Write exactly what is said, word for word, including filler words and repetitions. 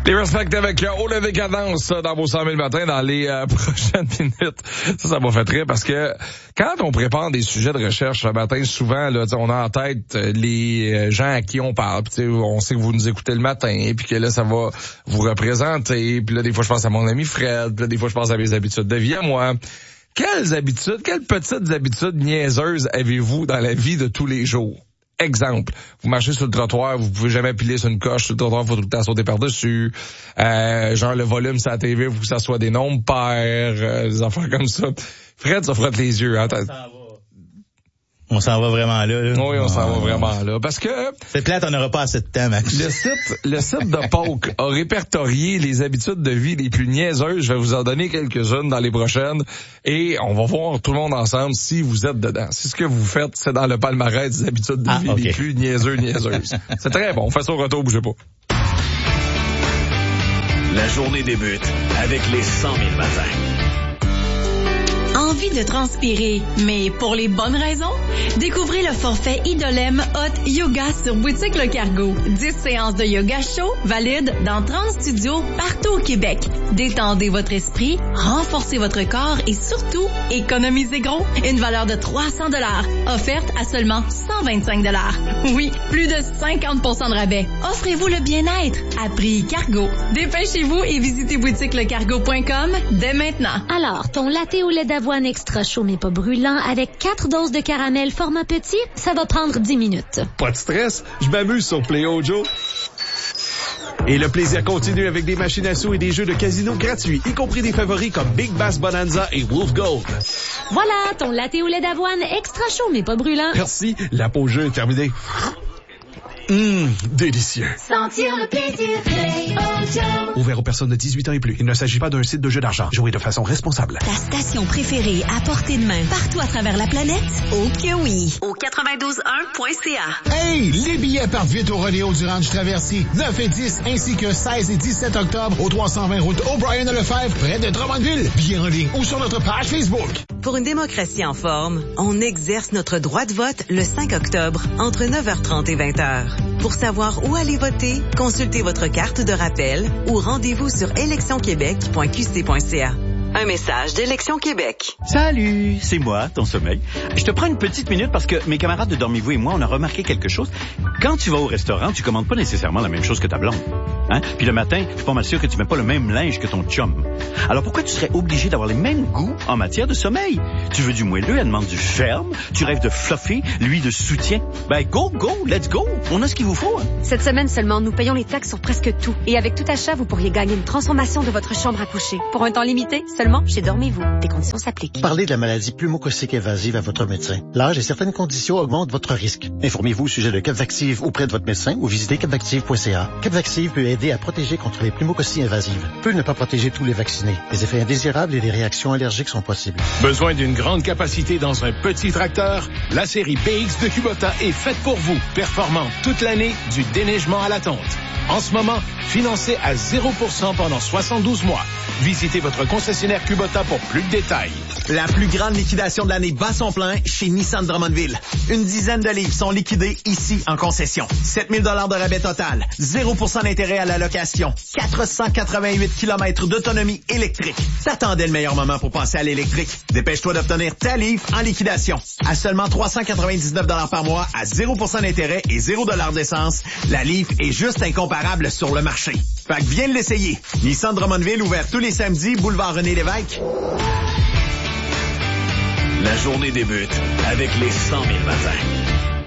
Les respects avec euh, Au lever cadence dans vos cent mille matins dans les euh, prochaines minutes. Ça, ça m'a fait rire parce que quand on prépare des sujets de recherche ce matin, souvent, là, on a en tête les gens à qui on parle. Puis, on sait que vous nous écoutez le matin, puis que là, ça va vous représenter. Puis là, des fois, je pense à mon ami Fred. Puis là, des fois, je pense à mes habitudes de vie à moi. Quelles habitudes, quelles petites habitudes niaiseuses avez-vous dans la vie de tous les jours? Exemple, vous marchez sur le trottoir, vous pouvez jamais piler sur une coche, sur le trottoir, il faut tout le temps sauter par-dessus. Euh, genre, le volume sur la T V, il faut que ça soit des nombres pairs, euh, des affaires comme ça. Fred, ça frotte les yeux. Hein, on s'en va vraiment là, là. Oui, on ah, s'en va vraiment là. Parce que... C'est plate, on n'aura pas assez de temps, Max. Le site, le site de Poke a répertorié les habitudes de vie les plus niaiseuses. Je vais vous en donner quelques-unes dans les prochaines. Et on va voir tout le monde ensemble si vous êtes dedans. Si ce que vous faites, c'est dans le palmarès des habitudes de ah, vie okay. les plus niaiseuses, niaiseuses. C'est très bon. On fait ça au retour, bougez pas. La journée débute avec les cent mille matins. Envie de transpirer, mais pour les bonnes raisons? Découvrez le forfait Idolem Hot Yoga sur Boutique Le Cargo. dix séances de yoga chaud valides dans trente studios partout au Québec. Détendez votre esprit, renforcez votre corps et surtout, économisez gros. Une valeur de trois cents dollars, offerte à seulement cent vingt-cinq dollars. Oui, plus de cinquante pour cent de rabais. Offrez-vous le bien-être à prix Cargo. Dépêchez-vous et visitez boutique le cargo point com dès maintenant. Alors, ton latte au lait d'avoine extra chaud mais pas brûlant avec quatre doses de caramel format petit, ça va prendre dix minutes. Pas de stress, je m'amuse sur Play Ojo. Et le plaisir continue avec des machines à sous et des jeux de casino gratuits, y compris des favoris comme Big Bass Bonanza et Wolf Gold. Voilà, ton latte au lait d'avoine extra chaud mais pas brûlant. Merci, la pause jeu est terminée. Hum, délicieux. Sentir le plaisir Play Ojo. Ouvert aux personnes de dix-huit ans et plus. Il ne s'agit pas d'un site de jeu d'argent. Jouez de façon responsable. Ta station préférée à portée de main partout à travers la planète? Oh que oui! Au quatre-vingt-douze un point c a. Hey! Les billets partent vite au Rodéo du Ranch Traversier. neuf et dix ainsi que seize et dix-sept octobre au trois cent vingt route O'Brien à Lefebvre, près de Drummondville. Billets en ligne ou sur notre page Facebook. Pour une démocratie en forme, on exerce notre droit de vote le cinq octobre entre neuf heures trente et vingt heures. Pour savoir où aller voter, consultez votre carte de rappel ou rendez-vous sur élection québec point q c point c a. Un message d'Élection Québec. Salut, c'est moi, ton sommeil. Je te prends une petite minute parce que mes camarades de Dormez-vous et moi, on a remarqué quelque chose. Quand tu vas au restaurant, tu commandes pas nécessairement la même chose que ta blonde. Hein? Puis le matin, je suis pas mal sûr que tu mets pas le même linge que ton chum. Alors pourquoi tu serais obligé d'avoir les mêmes goûts en matière de sommeil? Tu veux du moelleux, elle demande du ferme. Tu rêves de fluffy, lui de soutien. Ben go, go, let's go. On a ce qu'il vous faut. Hein? Cette semaine seulement, nous payons les taxes sur presque tout. Et avec tout achat, vous pourriez gagner une transformation de votre chambre à coucher. Pour un temps limité, seulement chez Dormez-vous. Des conditions s'appliquent. Parlez de la maladie pneumococcique invasive à votre médecin. L'âge et certaines conditions augmentent votre risque. Informez-vous au sujet de Capvaxive auprès de votre médecin ou visitez capvaxive point c a. Capvaxive peut aider à protéger contre les pneumococcies invasives. Peut ne pas protéger tous les vaccinés. Les effets indésirables et les réactions allergiques sont possibles. Besoin d'une grande capacité dans un petit tracteur? La série B X de Kubota est faite pour vous. Performant toute l'année, du déneigement à la tonte. En ce moment, financé à zéro pour cent pendant soixante-douze mois. Visitez votre concessionnaire Kubota pour plus de détails. La plus grande liquidation de l'année bat son plein chez Nissan Drummondville. Une dizaine de livres sont liquidés ici en concession. sept mille dollars de rabais total. zéro pour cent d'intérêt à la location. quatre cent quatre-vingt-huit kilomètres d'autonomie électrique. T'attendais le meilleur moment pour passer à l'électrique. Dépêche-toi d'obtenir ta livre en liquidation. À seulement trois cent quatre-vingt-dix-neuf dollars par mois, à zéro pour cent d'intérêt et zéro dollars d'essence, la livre est juste incomparable sur le marché. Fait que viens l'essayer. Nissan Drummondville, ouvert tous les samedis, boulevard René-Lévesque. La journée débute avec les cent mille matins.